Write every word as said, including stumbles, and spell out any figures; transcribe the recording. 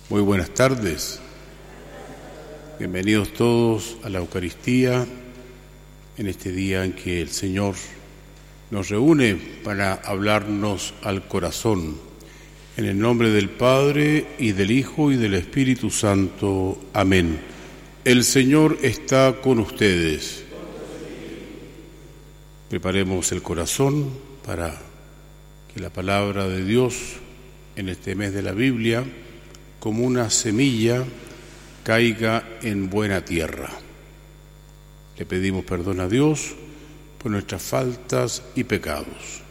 Muy buenas tardes. Bienvenidos todos a la Eucaristía en este día en que el Señor nos reúne para hablarnos al corazón. En el nombre del Padre, y del Hijo, y del Espíritu Santo. Amén. El Señor está con ustedes. Preparemos el corazón para que la palabra de Dios en este mes de la Biblia, como una semilla, caiga en buena tierra. Le pedimos perdón a Dios por nuestras faltas y pecados.